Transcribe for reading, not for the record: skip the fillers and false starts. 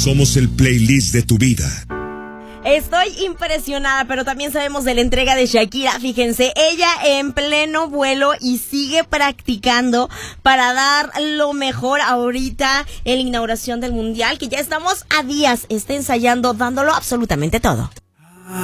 Somos el playlist de tu vida. Estoy impresionada, pero también sabemos de la entrega de Shakira. Fíjense, ella en pleno vuelo y sigue practicando para dar lo mejor ahorita en la inauguración del Mundial, que ya estamos a días. Está ensayando, dándolo absolutamente todo.